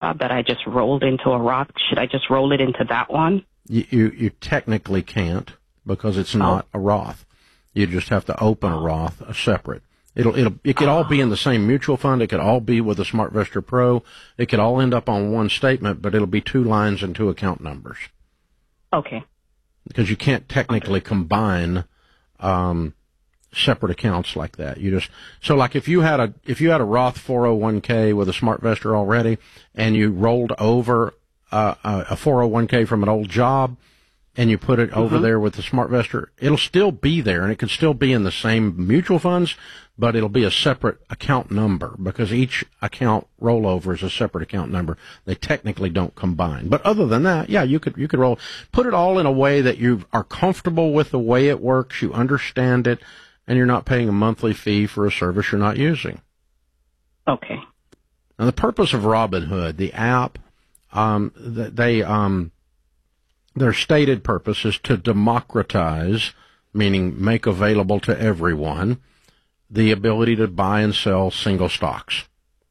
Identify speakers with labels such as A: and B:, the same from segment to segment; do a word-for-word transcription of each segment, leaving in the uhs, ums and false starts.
A: job that I just rolled into a Roth. Should I just roll it into that one?
B: You, you, you technically can't because it's not oh. a Roth. You just have to open a Roth, a separate. It'll, it'll, it could all be in the same mutual fund. It could all be with a SmartVestor Pro. It could all end up on one statement, but it'll be two lines and two account numbers.
A: Okay.
B: Because you can't technically okay. combine, um, separate accounts like that. You just, so like if you had a, if you had a Roth four oh one k with a SmartVestor already and you rolled over uh, a four oh one k from an old job, and you put it over mm-hmm. there with the SmartVestor, it'll still be there, and it could still be in the same mutual funds, but it'll be a separate account number because each account rollover is a separate account number. They technically don't combine. But other than that, yeah, you could you could roll, put it all in a way that you are comfortable with the way it works, you understand it, and you're not paying a monthly fee for a service you're not using.
A: Okay.
B: Now, the purpose of Robinhood, the app, um, they um. their stated purpose is to democratize, meaning make available to everyone, the ability to buy and sell single stocks.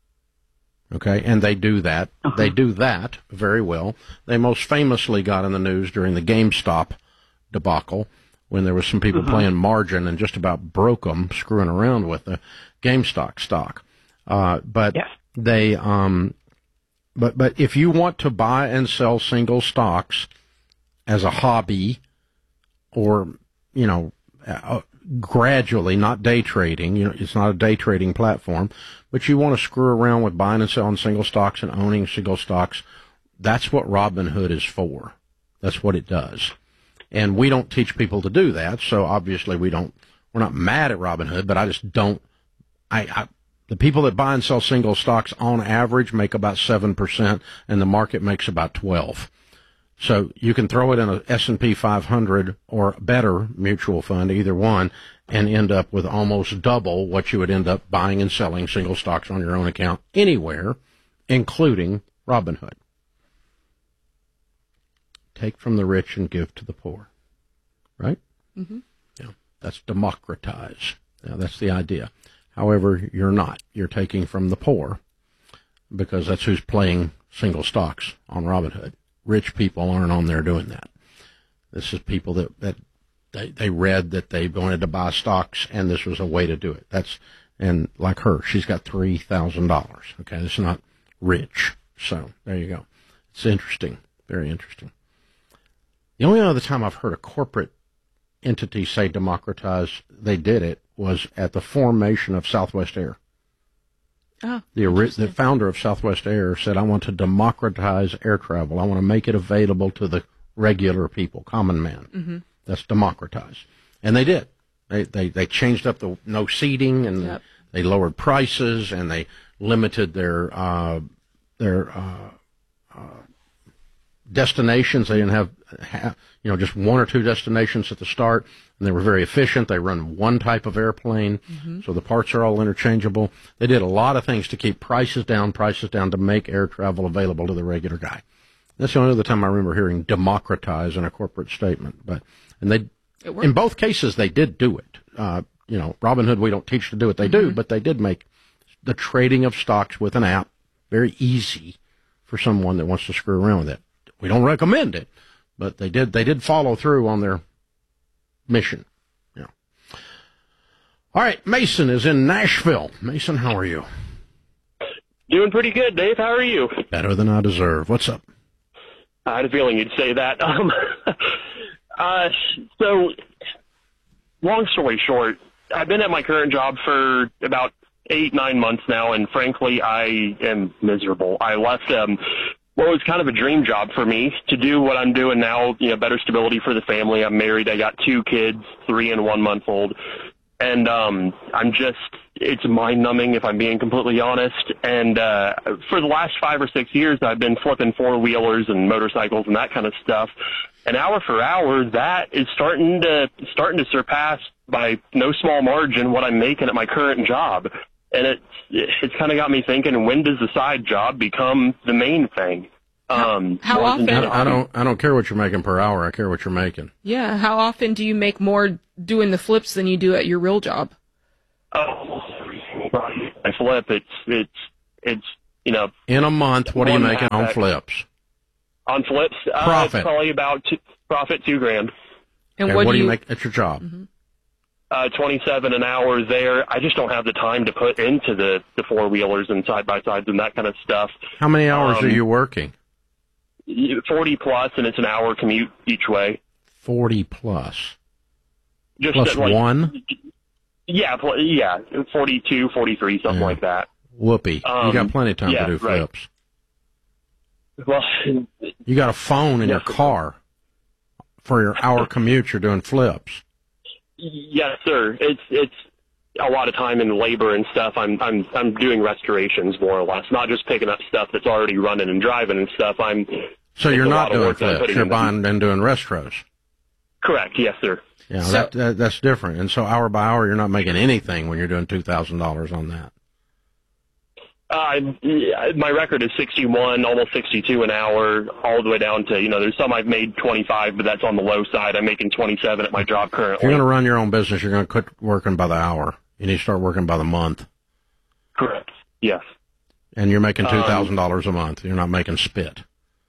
B: Okay, and they do that. Uh-huh. They do that very well. They most famously got in the news during the GameStop debacle when there was some people uh-huh. playing margin and just about broke them, screwing around with the GameStop stock. Uh, but yes. they, um, but but if you want to buy and sell single stocks as a hobby, or, you know, uh, gradually, not day trading, you know, it's not a day trading platform, but you want to screw around with buying and selling single stocks and owning single stocks, that's what Robinhood is for. That's what it does. And we don't teach people to do that, so obviously we don't, we're not mad at Robinhood, but I just don't, I, I the people that buy and sell single stocks on average make about seven percent, and the market makes about twelve. So you can throw it in a S and P five hundred or better mutual fund, either one, and end up with almost double what you would end up buying and selling single stocks on your own account anywhere, including Robinhood. Take from the rich and give to the poor. Right?
C: Mm-hmm.
B: Yeah. That's democratize. Now, that's the idea. However, you're not. You're taking from the poor because that's who's playing single stocks on Robinhood. Rich people aren't on there doing that. This is people that, that they, they read that they wanted to buy stocks, and this was a way to do it. That's, and like her, she's got three thousand dollars. Okay, it's not rich. So there you go. It's interesting, very interesting. The only other time I've heard a corporate entity say democratize, they did it, was at the formation of Southwest Air.
C: Oh,
B: the, the founder of Southwest Air said, I want to democratize air travel. I want to make it available to the regular people, common man.
C: Mm-hmm.
B: That's democratize. And they did. They, they, they changed up the no seating, and
C: yep.
B: they lowered prices, and they limited their, uh, their, uh, uh, destinations. They didn't have, have, you know, just one or two destinations at the start, and they were very efficient. They run one type of airplane,
C: mm-hmm.
B: so the parts are all interchangeable. They did a lot of things to keep prices down, prices down to make air travel available to the regular guy. That's the only other time I remember hearing democratize in a corporate statement. But and they, in both cases, they did do it. Uh, you know, Robinhood, we don't teach to do what they
C: mm-hmm.
B: do, but they did make the trading of stocks with an app very easy for someone that wants to screw around with it. We don't recommend it, but they did. They did follow through on their mission. Yeah. All right, Mason is in Nashville. Mason, how are you?
D: Doing pretty good, Dave. How are you?
B: Better than I deserve. What's up?
D: I had a feeling you'd say that. Um, uh, so, long story short, I've been at my current job for about eight, nine months now, and frankly, I am miserable. I left um, what was kind of a dream job for me to do what I'm doing now, you know, better stability for the family. I'm married. I got two kids, three and one month old. And um, I'm just, it's mind-numbing if I'm being completely honest. And uh, for the last five or six years, I've been flipping four-wheelers and motorcycles and that kind of stuff. And hour for hour, that is starting to starting to surpass by no small margin what I'm making at my current job. And it's it's kind of got me thinking, when does the side job become the main thing? Um,
C: how often?
B: I, I don't. I don't care what you're making per hour. I care what you're making.
C: Yeah. How often do you make more doing the flips than you do at your real job?
D: Oh, I flip. It's it's it's you know.
B: In a month, what are you
D: one
B: making on
D: half-
B: flips?
D: On flips, uh,
B: Profit.
D: it's probably about two, profit two grand.
C: And
B: Okay,
C: what,
B: what
C: do you,
B: make at your job?
C: Mm-hmm.
D: Uh, twenty-seven an hour there. I just don't have the time to put into the, the four-wheelers and side-by-sides and that kind of stuff.
B: How many hours
D: Um,
B: are you working?
D: forty plus, and it's an hour commute each way.
B: forty plus.
D: Just
B: Plus
D: at, like,
B: one?
D: Yeah, pl- yeah, forty-two, forty-three, something
B: Yeah.
D: like that.
B: Whoopee.
D: Um,
B: you got plenty of time
D: yeah,
B: to do
D: right.
B: flips.
D: Well,
B: You got a phone in
D: Yes,
B: your
D: sir.
B: car. For your hour commute, you're doing flips.
D: yes, sir. It's it's a lot of time and labor and stuff. I'm I'm I'm doing restorations more or less, not just picking up stuff that's already running and driving and stuff. I'm
B: So
D: it's
B: you're
D: a
B: not
D: lot of
B: doing
D: work that I'm
B: flips.
D: putting
B: You're
D: in.
B: buying and doing restros.
D: Correct. Yes, sir.
B: Yeah,
C: So-
B: that, that that's different. And so hour by hour, you're not making anything when you're doing two thousand dollars on that.
D: Uh, yeah, my record is sixty-one, almost sixty-two an hour, all the way down to, you know, there's some I've made twenty-five, but that's on the low side. I'm making twenty-seven at my job
B: If you're
D: currently.
B: going to run your own business, you're going to quit working by the hour. You need to start working by the month.
D: Correct. Yes.
B: And you're making two
D: Um,
B: thousand dollars a month. You're not making spit.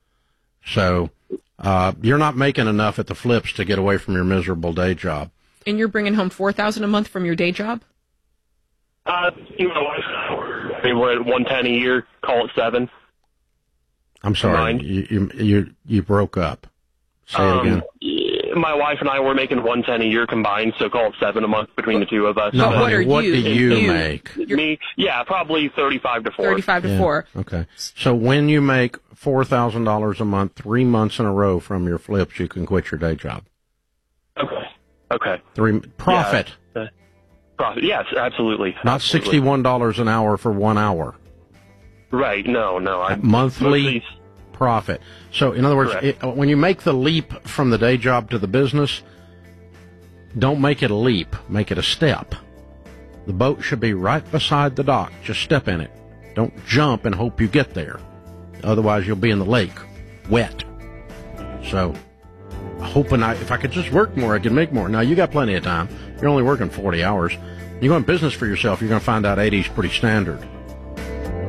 B: So uh, you're not making enough at the flips to get away from your miserable day job.
C: and you're bringing home four thousand dollars a month from your day job?
D: Uh, you know, I mean, we're at one ten a year, call it seven.
B: I'm sorry,
D: Combined.
B: you, you you you broke up. Say it
D: Um,
B: again.
D: yeah, my wife and I were making one ten a year combined, so call it seven a month between the two of us.
B: No,
C: But what
B: honey,
C: are
B: what
C: you-
B: do you,
C: you-
B: make?
D: Me, yeah, probably thirty-five to four.
C: thirty-five to
B: Yeah,
C: four.
B: Okay. So when you make four thousand dollars a month, three months in a row from your flips, you can quit your day job.
D: Okay. Okay.
B: Three profit,
D: Uh, profit. Yes, absolutely.
B: not
D: Absolutely.
B: sixty-one dollars an hour for one hour.
D: Right. No, no. I
B: Monthly
D: mostly-
B: profit. So, in other words,
D: Correct.
B: it, when you make the leap from the day job to the business, don't make it a leap, make it a step. The boat should be right beside the dock. Just step in it. Don't jump and hope you get there. Otherwise, you'll be in the lake, wet. So, hoping I, if I could just work more, I could make more. Now, you got plenty of time. You're only working forty hours. You go in business for yourself, you're going to find out eighty is pretty standard.